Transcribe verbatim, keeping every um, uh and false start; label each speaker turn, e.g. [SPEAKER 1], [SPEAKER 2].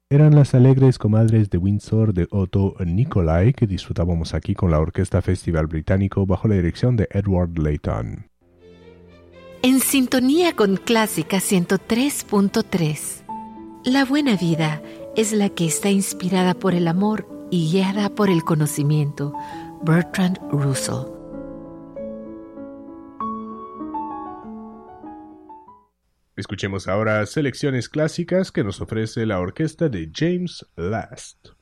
[SPEAKER 1] Eran las alegres comadres de Windsor de Otto Nicolai que disfrutábamos aquí con la Orquesta Festival Británico bajo la dirección de Edward Layton.
[SPEAKER 2] En sintonía con Clásica ciento tres punto tres. La buena vida es la que está inspirada por el amor y guiada por el conocimiento. Bertrand Russell.
[SPEAKER 1] Escuchemos ahora selecciones clásicas que nos ofrece la orquesta de James Last.